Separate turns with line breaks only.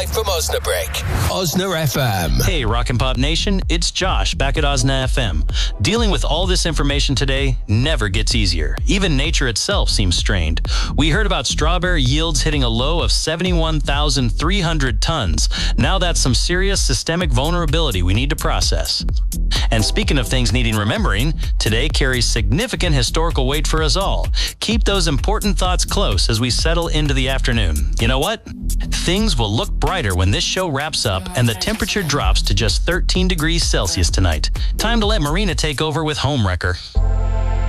live from Osnabrück. Osna FM.
Hey, Rock and Pop Nation, it's Josh back at Osna FM. Dealing with all this information today never gets easier. Even nature itself seems strained. We heard about strawberry yields hitting a low of 71,300 tons. Now that's some serious systemic vulnerability we need to process. And speaking of things needing remembering, today carries significant historical weight for us all. Keep those important thoughts close as we settle into the afternoon. You know what? Things will look brighter when this show wraps up and the temperature drops to just 13 degrees Celsius tonight. Time to let Marina take over with Homewrecker.